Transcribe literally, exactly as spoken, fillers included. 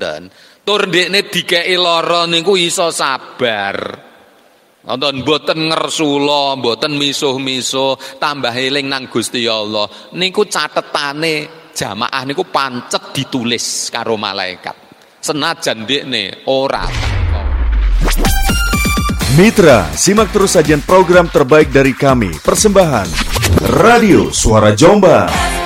ngoten. Tur ndekne dikeki lara niku iso sabar. Nonton mboten ngersula, mboten misuh-misuh, tambah eling nang Gusti Allah. Niku catetane jamaah niku pancet ditulis karo malaikat. Senajan ndekne ora. Mitra, simak terus sajian program terbaik dari kami. Persembahan Radio Suara Jombang.